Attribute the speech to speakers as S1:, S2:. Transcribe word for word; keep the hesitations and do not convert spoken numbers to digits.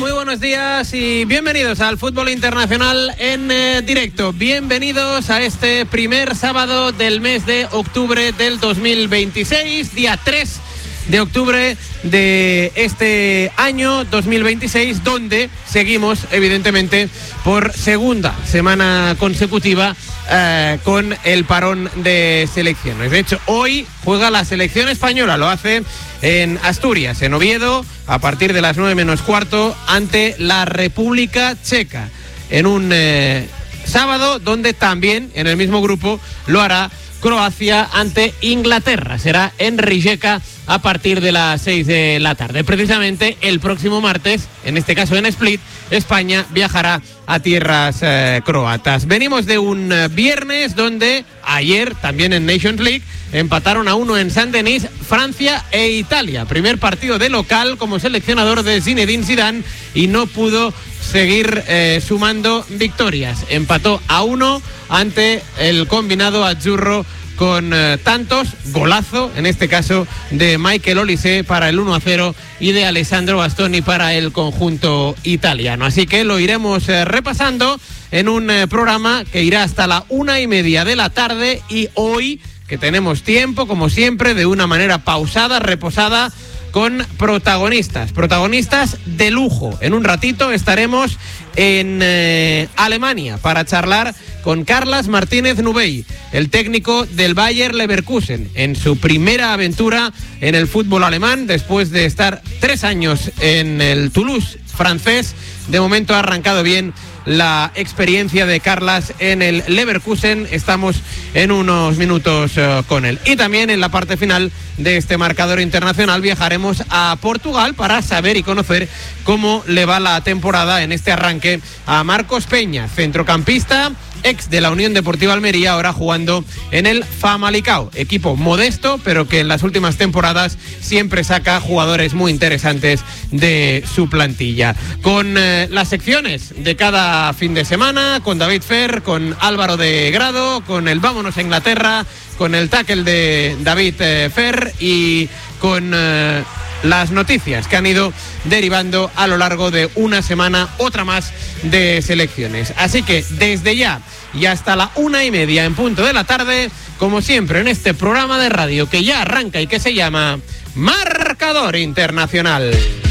S1: Muy buenos días y bienvenidos al Fútbol Internacional en eh, directo. Bienvenidos a este primer sábado del mes de octubre del dos mil veintiséis, día tres de octubre de este año dos mil veintiséis, donde seguimos evidentemente por segunda semana consecutiva eh, con el parón de selecciones. De hecho, hoy juega la selección española, lo hace en Asturias, en Oviedo, a partir de las nueve menos cuarto, ante la República Checa, en un eh, sábado donde también en el mismo grupo lo hará Croacia ante Inglaterra. Será en Rijeka a partir de las seis de la tarde. Precisamente el próximo martes, en este caso en Split, España viajará a tierras eh, croatas. Venimos de un eh, viernes donde ayer, también en Nations League, empataron a uno en Saint-Denis Francia e Italia. Primer partido de local como seleccionador de Zinedine Zidane y no pudo seguir eh, sumando victorias. Empató a uno ante el combinado azzurro con eh, tantos, golazo, en este caso de Michael Olise para el uno a cero y de Alessandro Bastoni para el conjunto italiano. Así que lo iremos eh, repasando en un eh, programa que irá hasta la una y media de la tarde, y hoy, que tenemos tiempo, como siempre, de una manera pausada, reposada, con protagonistas, protagonistas de lujo. En un ratito estaremos en eh, Alemania para charlar con Carlas Martínez Nubey, el técnico del Bayer Leverkusen, en su primera aventura en el fútbol alemán, después de estar tres años en el Toulouse francés. De momento ha arrancado bien la experiencia de Carlas en el Leverkusen. Estamos en unos minutos uh, con él. Y también en la parte final de este marcador internacional viajaremos a Portugal para saber y conocer cómo le va la temporada en este arranque a Marcos Peña, centrocampista, ex de la Unión Deportiva Almería, ahora jugando en el Famalicão, equipo modesto, pero que en las últimas temporadas siempre saca jugadores muy interesantes de su plantilla. Con eh, las secciones de cada fin de semana, con David Fer, con Álvaro de Grado, con el Vámonos a Inglaterra, con el tackle de David eh, Fer y con eh, las noticias que han ido derivando a lo largo de una semana, otra más de selecciones. Así que desde ya y hasta la una y media en punto de la tarde, como siempre en este programa de radio que ya arranca y que se llama Marcador Internacional.